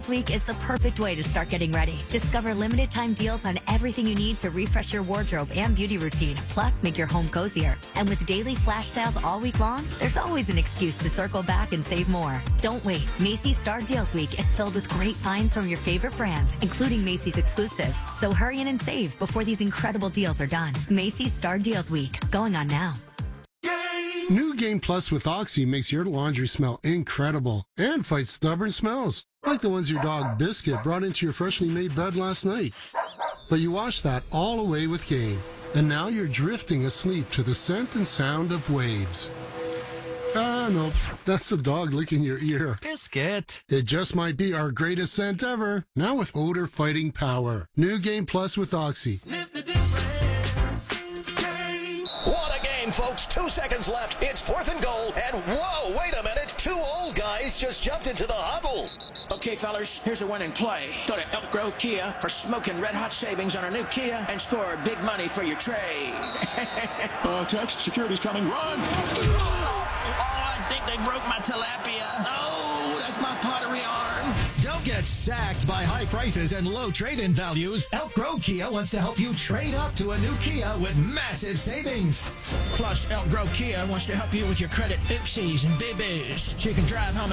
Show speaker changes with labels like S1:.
S1: Deals Week is the perfect way to start getting ready. Discover limited time deals on everything you need to refresh your wardrobe and beauty routine, plus make your home cozier. And with daily flash sales all week long, there's always an excuse to circle back and save more. Don't wait. Macy's Star Deals Week is filled with great finds from your favorite brands, including Macy's exclusives. So hurry in and save before these incredible deals are done. Macy's Star Deals Week, going on now.
S2: New Game Plus with Oxy makes your laundry smell incredible and fights stubborn smells, like the ones your dog Biscuit brought into your freshly made bed last night. But you washed that all away with Game, and now you're drifting asleep to the scent and sound of waves. Ah, no, that's the dog licking your ear.
S3: Biscuit.
S2: It just might be our greatest scent ever, now with odor-fighting power. New Game Plus with Oxy.
S4: Sniff the difference. Game.
S5: What a game, folks. 2 seconds left. It's 4th and goal. And whoa, wait a minute. 2 old guys just jumped into the huddle.
S6: Okay, fellas, here's a winning play. Go to Elk Grove Kia for smoking red-hot savings on a new Kia and score big money for your trade.
S7: Text, security's coming, run!
S6: Oh, I think they broke my tilapia. Oh, that's my pottery arm.
S8: Don't get sacked by high prices and low trade-in values. Elk Grove Kia wants to help you trade up to a new Kia with massive savings.
S6: Plus, Elk Grove Kia wants to help you with your credit oopsies and boo-boos so you can drive home